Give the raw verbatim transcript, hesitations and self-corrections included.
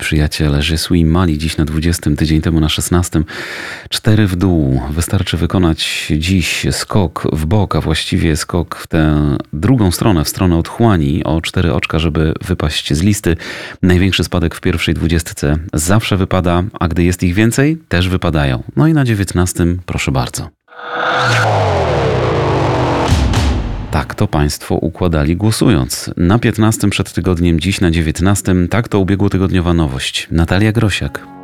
przyjaciele. Je suis Mali dziś na dwudziestym, tydzień temu na szesnastym. Cztery w dół. Wystarczy wykonać dziś skok w bok, a właściwie skok w tę drugą stronę, w stronę otchłani o cztery oczka, żeby wypaść z listy. Największy spadek w pierwszej dwudziestce zawsze wypada, a gdy jest ich więcej, też wypadają. No i na dziewiętnastym proszę bardzo. Tak to Państwo układali głosując. Na piętnastym przed tygodniem, dziś na dziewiętnastym. Tak to ubiegłotygodniowa nowość. Natalia Grosiak.